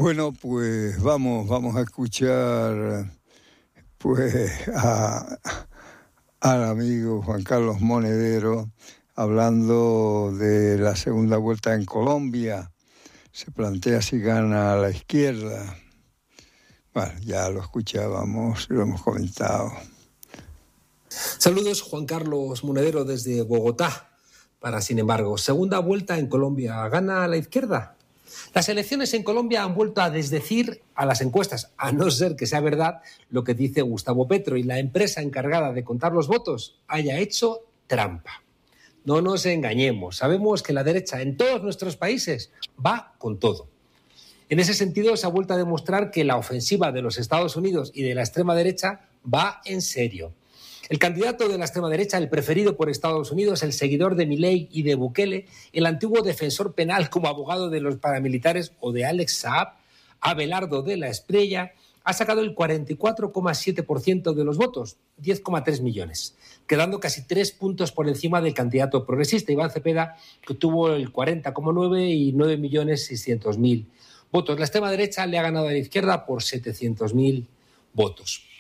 Bueno, pues vamos a escuchar pues al amigo Juan Carlos Monedero hablando de la segunda vuelta en Colombia. Se plantea si gana la izquierda. Bueno, ya lo escuchábamos, lo hemos comentado. Saludos, Juan Carlos Monedero desde Bogotá. Para, sin embargo, segunda vuelta en Colombia. ¿Gana la izquierda? Las elecciones en Colombia han vuelto a desdecir a las encuestas, a no ser que sea verdad lo que dice Gustavo Petro y la empresa encargada de contar los votos haya hecho trampa. No nos engañemos, sabemos que la derecha en todos nuestros países va con todo. En ese sentido, se ha vuelto a demostrar que la ofensiva de los Estados Unidos y de la extrema derecha va en serio. El candidato de la extrema derecha, el preferido por Estados Unidos, el seguidor de Milei y de Bukele, el antiguo defensor penal como abogado de los paramilitares o de Alex Saab, Abelardo de la Espriella, ha sacado el 44,7% de los votos, 10,3 millones, quedando casi 3 puntos por encima del candidato progresista, Iván Cepeda, que obtuvo el 40,9 y 9.600.000 votos. La extrema derecha le ha ganado a la izquierda por 700.000 votos.